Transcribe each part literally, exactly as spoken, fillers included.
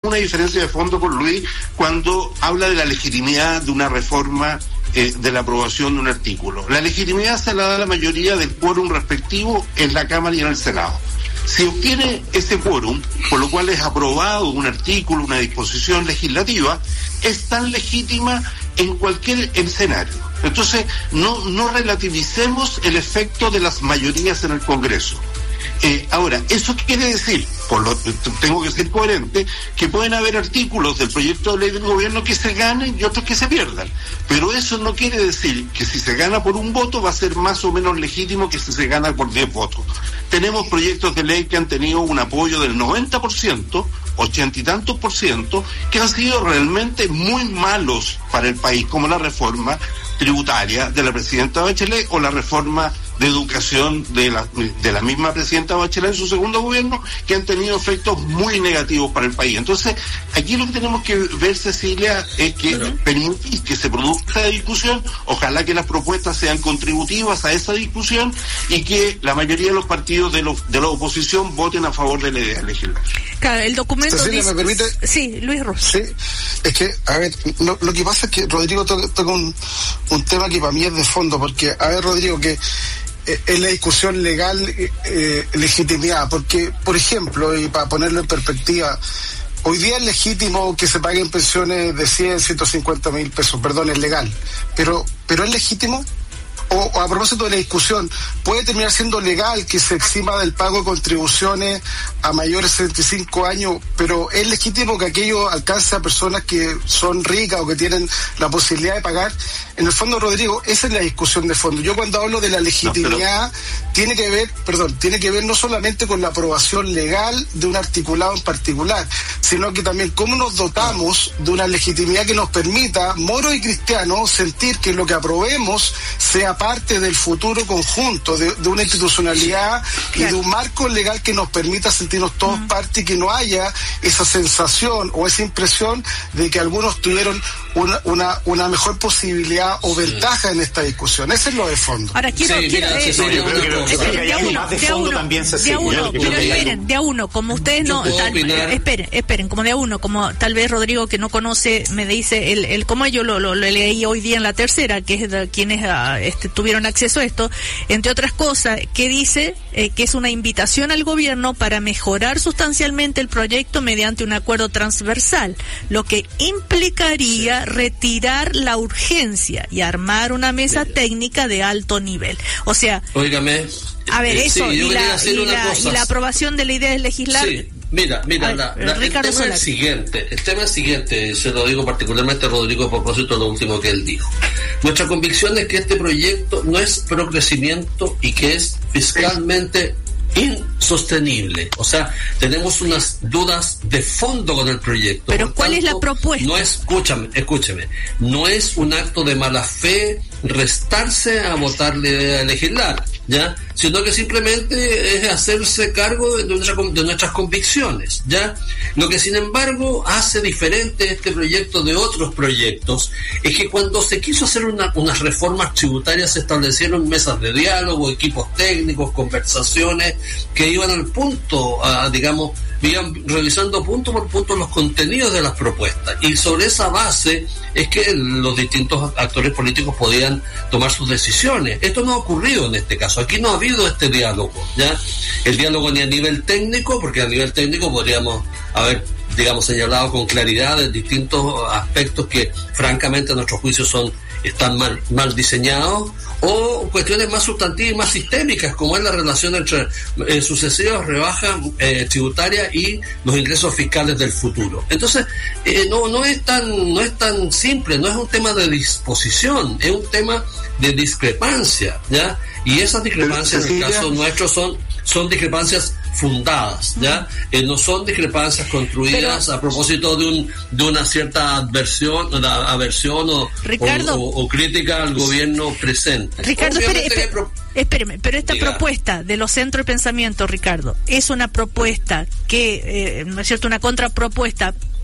una diferencia de fondo con Luis cuando habla de la legitimidad de una reforma eh, de la aprobación de un artículo. La legitimidad se la da la mayoría del quórum respectivo en la Cámara y en el Senado. Si obtiene ese quórum, por lo cual es aprobado un artículo, una disposición legislativa, es tan legítima en cualquier escenario. Entonces, no, no relativicemos el efecto de las mayorías en el Congreso. Eh, ahora, eso quiere decir, por lo tengo que ser coherente, que pueden haber artículos del proyecto de ley del gobierno que se ganen y otros que se pierdan. Pero eso no quiere decir que si se gana por un voto va a ser más o menos legítimo que si se gana por diez votos. Tenemos proyectos de ley que han tenido un apoyo del noventa por ciento, ochenta y tantos por ciento, que han sido realmente muy malos para el país, como la reforma tributaria de la presidenta Bachelet o la reforma de educación de la, de la misma presidenta Bachelet en su segundo gobierno, que han tenido efectos muy negativos para el país. Entonces, aquí lo que tenemos que ver, Cecilia, es que Pero... permitir que se produzca esta discusión, ojalá que las propuestas sean contributivas a esa discusión y que la mayoría de los partidos de, los, de la oposición voten a favor de la idea legislativa. Claro, el documento Cecilia, dice... ¿me permite? Sí, Luis Ross. Sí, es que, a ver, lo, lo que pasa es que Rodrigo toca, toca un, un tema que para mí es de fondo, porque, a ver, Rodrigo, que es la discusión legal, eh, legitimidad, porque, por ejemplo, y para ponerlo en perspectiva, hoy día es legítimo que se paguen pensiones de cien, ciento cincuenta mil pesos, perdón, es legal, pero, pero es legítimo. O, o a propósito de la discusión, puede terminar siendo legal que se exima del pago de contribuciones a mayores de sesenta y cinco años, pero es legítimo que aquello alcance a personas que son ricas o que tienen la posibilidad de pagar. En el fondo, Rodrigo, esa es la discusión de fondo. Yo cuando hablo de la legitimidad, no, pero... tiene que ver, perdón, tiene que ver no solamente con la aprobación legal de un articulado en particular, sino que también cómo nos dotamos de una legitimidad que nos permita, moros y cristianos, sentir que lo que aprobemos sea parte del futuro conjunto, de, de una institucionalidad y de un marco legal que nos permita sentirnos todos uh-huh. parte y que no haya esa sensación o esa impresión de que algunos tuvieron una, una, una mejor posibilidad o ventaja sí. en esta discusión. Ese es lo de fondo. Ahora quiero, sí, quiero mira, eh, sí, eh, creo eh, que de a uno, de de a uno, también se de a uno, pero esperen, de a uno, como ustedes no, tal, esperen, esperen, como de a uno, como tal vez Rodrigo que no conoce me dice el, el como yo lo, lo, lo leí hoy día en la tercera, que es de quienes uh, este, tuvieron acceso a esto, entre otras cosas, que dice eh, que es una invitación al gobierno para mejorar sustancialmente el proyecto mediante un acuerdo transversal, lo que implicaría sí. retirar la urgencia y armar una mesa sí. técnica de alto nivel. O sea, Óigame, a ver, eh, eso, sí, y, la, y, la, y la aprobación de la idea es legislar. Sí. Mira, mira, ver, la, la, el tema es el siguiente, el tema es el siguiente, se lo digo particularmente a Rodrigo a propósito de lo último que él dijo. Nuestra convicción es que este proyecto no es pro crecimiento y que es fiscalmente insostenible. O sea, tenemos unas dudas de fondo con el proyecto. Pero Por ¿cuál tanto, es la propuesta? No es, escúchame, escúchame, no es un acto de mala fe restarse a votarle a legislar, ¿ya? Sino que simplemente es hacerse cargo de, nuestra, de nuestras convicciones, ¿ya? Lo que sin embargo hace diferente este proyecto de otros proyectos es que cuando se quiso hacer una, unas reformas tributarias se establecieron mesas de diálogo, equipos técnicos, conversaciones que iban al punto, a, digamos, iban revisando punto por punto los contenidos de las propuestas, y sobre esa base es que los distintos actores políticos podían tomar sus decisiones. Esto no ha ocurrido en este caso, aquí no ha habido este diálogo, ¿ya? El diálogo ni a nivel técnico, porque a nivel técnico podríamos haber, digamos, señalado con claridad de distintos aspectos que francamente a nuestro juicio son están mal, mal diseñados, o cuestiones más sustantivas y más sistémicas, como es la relación entre eh, sucesivas rebajas eh, tributarias y los ingresos fiscales del futuro. Entonces, eh, no no es tan no es tan simple, no es un tema de disposición, es un tema de discrepancia, ¿ya? Y esas discrepancias en el caso nuestro son son discrepancias fundadas, ¿ya? Eh, no son discrepancias construidas Pero, a propósito de un de una cierta adversión, una aversión o, Ricardo, o, o, o crítica al gobierno presente. Ricardo, espere, espere, pro... espéreme, pero esta Diga. propuesta de los centros de pensamiento, Ricardo, es una propuesta que, eh, ¿no es cierto?, una contrapropuesta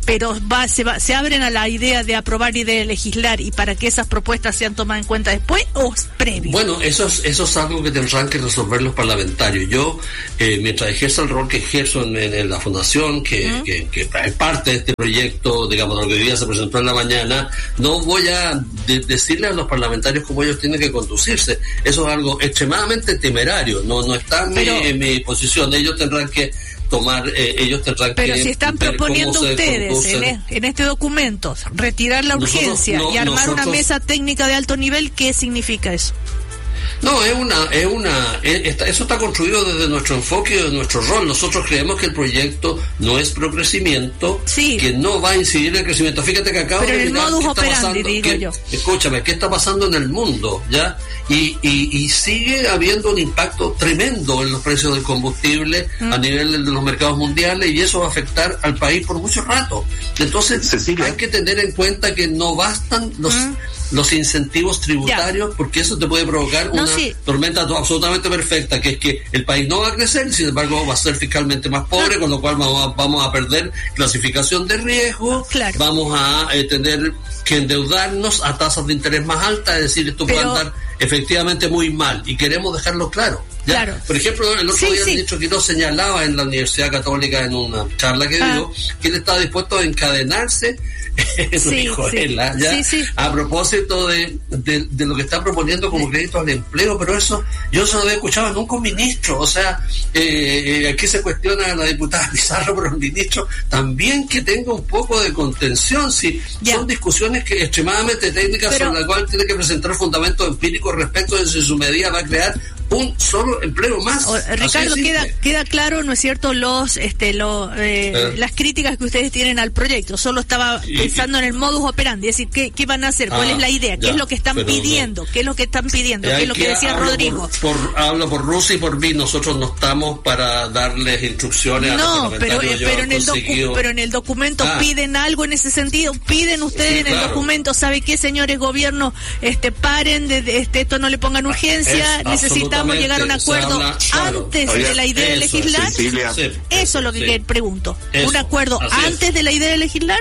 pero va, se, va, se abren a la idea de aprobar y de legislar y para que esas propuestas sean tomadas en cuenta después o previo. Bueno, eso es, eso es algo que tendrán que resolver los parlamentarios. Yo, eh, mientras ejerzo el rol que ejerzo en, en, en la fundación, que, uh-huh. que, que es parte de este proyecto, digamos, lo que hoy día se presentó en la mañana, no voy a de, decirle a los parlamentarios cómo ellos tienen que conducirse. Eso es algo extremadamente temerario, no, no está en, Pero, mi, en mi posición. Ellos tendrán que tomar, eh, ellos tendrán pero que si están proponiendo ustedes en, e, en este documento retirar la nosotros, urgencia no, y armar nosotros, una mesa técnica de alto nivel, ¿qué significa eso? No, es una, es una, es, está, eso está construido desde nuestro enfoque y de nuestro rol. Nosotros creemos que el proyecto no es pro crecimiento, sí. que no va a incidir en el crecimiento. Fíjate que acabo Pero de mirar qué está pasando, digo que, yo. Escúchame, qué está pasando en el mundo, ¿ya? Y, y, y sigue habiendo un impacto tremendo en los precios del combustible mm. a nivel de los mercados mundiales, y eso va a afectar al país por mucho rato. Entonces, Cecilia, hay que tener en cuenta que no bastan los mm. los incentivos tributarios, ya. porque eso te puede provocar no, una sí. tormenta absolutamente perfecta, que es que el país no va a crecer, sin embargo va a ser fiscalmente más pobre, no. con lo cual vamos a, vamos a perder clasificación de riesgo, claro. vamos a eh, tener que endeudarnos a tasas de interés más altas, es decir, esto Pero... puede andar efectivamente muy mal, y queremos dejarlo claro. ¿Ya? Claro. Por ejemplo, el otro sí, día sí. el ministro Quirós señalaba en la Universidad Católica en una charla que ah. dio que él estaba dispuesto a encadenarse, eso sí, dijo sí. él, ¿ya? Sí, sí. a propósito de, de, de lo que está proponiendo como sí. crédito al empleo, pero eso yo eso no había escuchado nunca un ministro. O sea, eh, eh, aquí se cuestiona a la diputada Pizarro, pero el ministro también que tenga un poco de contención. Si ya. son discusiones que extremadamente técnicas pero, sobre las cuales tiene que presentar fundamentos empíricos respecto de si su medida va a crear un solo empleo más. O, Ricardo, queda queda claro, ¿no es cierto?, los este lo, eh, eh. las críticas que ustedes tienen al proyecto. Solo estaba y, pensando y, en el modus operandi, es decir, ¿qué, qué van a hacer? ¿Cuál ah, es la idea? ¿Qué ya, es lo que están pidiendo? No. ¿Qué es lo que están pidiendo? ¿Qué es lo que, que decía Rodrigo? Por, por, hablo por Rusia y por mí, nosotros no estamos para darles instrucciones no, a los pero, eh, pero, en el docu- pero en el documento ah. piden algo en ese sentido. Piden ustedes sí, en claro. el documento, ¿sabe qué, señores gobierno? Este, paren, de, de, este, esto no le pongan urgencia, es necesitamos Vamos a llegar a un acuerdo habla, claro. antes Oye, de la idea de legislar. Cecilia. Eso es lo que sí. pregunto. Eso, ¿Un acuerdo antes es. de la idea de legislar?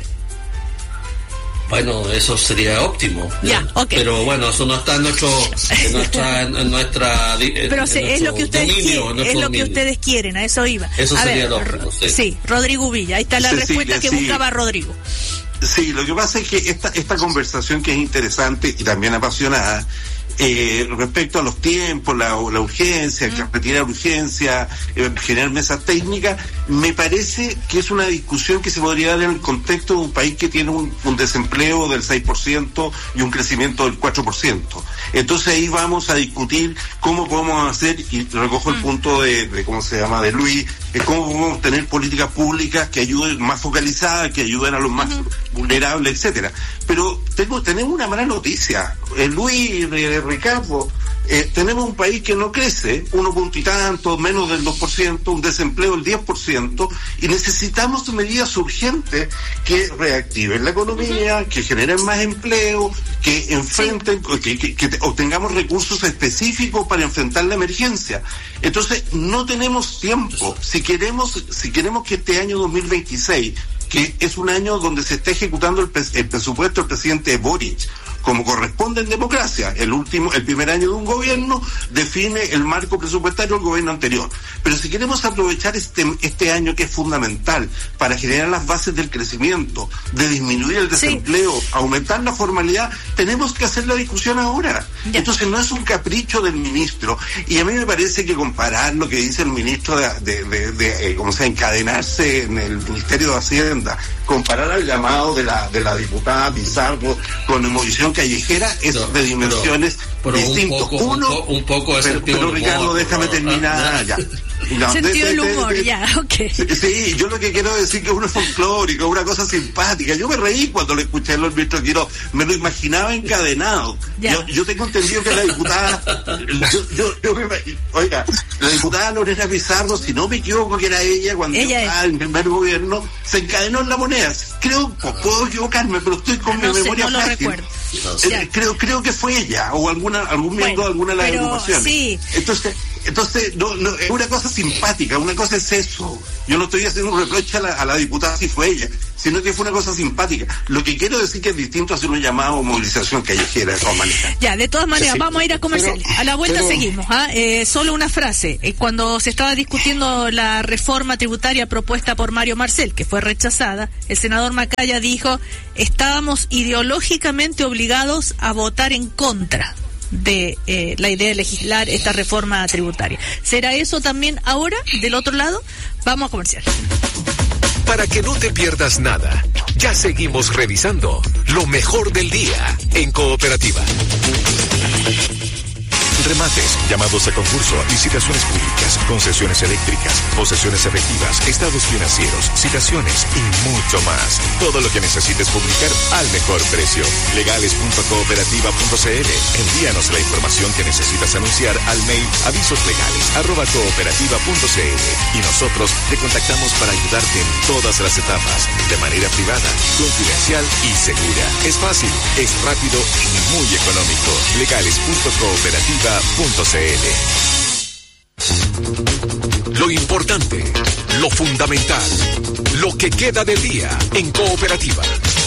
Bueno, eso sería óptimo. Ya, ¿ya? Okay. Pero bueno, eso no está en nuestro, en nuestra, en nuestra. Pero en sí, es lo que ustedes dominio, quieren, es lo que ustedes quieren, a eso iba. Eso a sería ver, lógico, sí. sí, Rodrigo Villa, ahí está la Cecilia, respuesta que sí. buscaba Rodrigo. Sí, lo que pasa es que esta esta conversación, que es interesante y también apasionada, Eh, respecto a los tiempos, la, la urgencia, mm. retirar urgencia, eh, generar mesas técnicas, me parece que es una discusión que se podría dar en el contexto de un país que tiene un, un desempleo del seis por ciento y un crecimiento del cuatro por ciento. Entonces ahí vamos a discutir cómo podemos hacer, y recojo mm. el punto de, de, ¿cómo se llama?, de Luis, de cómo podemos tener políticas públicas que ayuden, más focalizadas, que ayuden a los más mm. vulnerables, etcétera. Pero tengo, tenemos una mala noticia. Eh, Luis, eh, Ricardo, eh, tenemos un país que no crece, uno punto y tanto, menos del dos por ciento, un desempleo del diez por ciento, y necesitamos medidas urgentes que reactiven la economía, que generen más empleo, que enfrenten, sí. que, que, que obtengamos recursos específicos para enfrentar la emergencia. Entonces, no tenemos tiempo. Si queremos, si queremos que este año dos mil veintiséis, que es un año donde se está ejecutando el, el presupuesto del presidente Boric, como corresponde en democracia, el último, el primer año de un gobierno define el marco presupuestario del gobierno anterior. Pero si queremos aprovechar este este año, que es fundamental para generar las bases del crecimiento, de disminuir el desempleo, sí. aumentar la formalidad, tenemos que hacer la discusión ahora. Ya. Entonces no es un capricho del ministro. Y a mí me parece que comparar lo que dice el ministro de, de, de, de eh, como sea, encadenarse en el Ministerio de Hacienda, comparar al llamado de la de la diputada Pizarro con la movilización callejera, es no, de dimensiones pero, pero distintas. Un poco, Uno, un, po, un poco pero, pero Ricardo, humor, déjame terminar ya. No, sentido del humor, de, de, ya, ok. Sí, sí, yo lo que quiero decir que uno es folclórico, una cosa simpática. Yo me reí cuando lo escuché a los ministros Quirós, me lo imaginaba encadenado. Yo, yo tengo entendido que la diputada, yo, yo, yo me, oiga, la diputada Lorena Pizarro, si no me equivoco que era ella, cuando ella estaba en el primer gobierno, se encadenó en la moneda. Creo, puedo equivocarme, pero estoy con no mi sé, memoria no fácil. Lo recuerdo. Eh, creo, creo que fue ella, o alguna, algún miembro bueno, de alguna de las agrupaciones. Sí. Entonces, entonces no, no, es una cosa simpática, una cosa es eso. Yo no estoy haciendo un reproche a la, a la diputada si fue ella, sino que fue una cosa simpática. Lo que quiero decir que es distinto a hacer un llamado o movilización callejera, de todas maneras. Ya, de todas maneras, sí, vamos a ir a comercial. Pero, a la vuelta pero... seguimos. ¿ah? Eh, solo una frase. Eh, cuando se estaba discutiendo la reforma tributaria propuesta por Mario Marcel, que fue rechazada, el senador Macaya dijo, estábamos ideológicamente obligados a votar en contra de eh, la idea de legislar esta reforma tributaria. ¿Será eso también ahora, del otro lado? Vamos a comercial. Para que no te pierdas nada, ya seguimos revisando lo mejor del día en Cooperativa. Remates, llamados a concurso, licitaciones públicas, concesiones eléctricas, posesiones efectivas, estados financieros, citaciones y mucho más. Todo lo que necesites publicar al mejor precio. legales punto cooperativa punto c l. Envíanos la información que necesitas anunciar al mail avisoslegales arroba cooperativa punto c l y nosotros te contactamos para ayudarte en todas las etapas, de manera privada, confidencial y segura. Es fácil, es rápido y muy económico. legales punto cooperativa punto c l. Lo importante, lo fundamental, lo que queda del día en Cooperativa.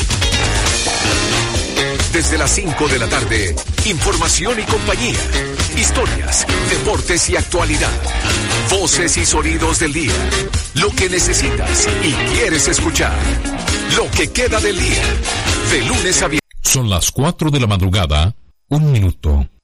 Desde las cinco de la tarde, información y compañía, historias, deportes y actualidad, voces y sonidos del día, lo que necesitas y quieres escuchar, lo que queda del día, de lunes a viernes. Son las cuatro de la madrugada, un minuto.